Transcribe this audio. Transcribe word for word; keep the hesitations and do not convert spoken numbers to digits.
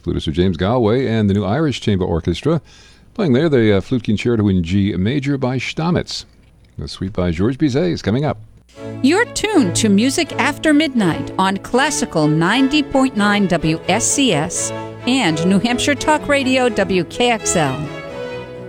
flutist Sir James Galway, and the New Irish Chamber Orchestra. Playing there, the uh, Flute Concerto in G Major by Stamitz. The suite by Georges Bizet is coming up. You're tuned to Music After Midnight on Classical ninety point nine W S C S and New Hampshire Talk Radio W K X L.